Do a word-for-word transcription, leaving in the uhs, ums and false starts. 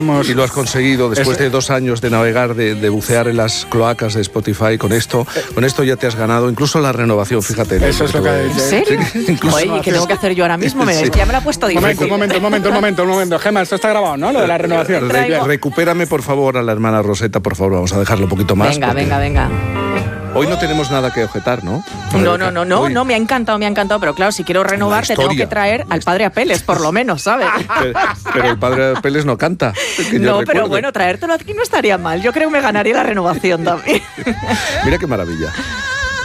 Y lo has conseguido después Eso. de dos años de navegar, de, de bucear en las cloacas de Spotify. Con esto con esto ya te has ganado incluso la renovación, fíjate. Eso es lo que ha dicho. ¿En serio? Sí, incluso- Oye, ¿qué tengo que hacer yo ahora mismo? Me, Sí. Ya me lo ha puesto Un difícil. momento, un momento, un momento, un momento, un momento. Gemma, esto está grabado, ¿no? Lo de la renovación. Re- Traigo. recupérame, por favor, a la hermana Rosetta, por favor. Vamos a dejarlo un poquito más. Venga, porque venga, venga. Hoy no tenemos nada que objetar, ¿no? No, no, no, no, Hoy- no, me ha encantado, me ha encantado, pero claro, si quiero renovar La te tengo historia. que traer al padre Apeles, por lo menos, ¿sabes? Pero, pero el padre Peles no canta. que yo No, pero recuerde. bueno, traértelo aquí no estaría mal. Yo creo que me ganaría la renovación también. Mira qué maravilla.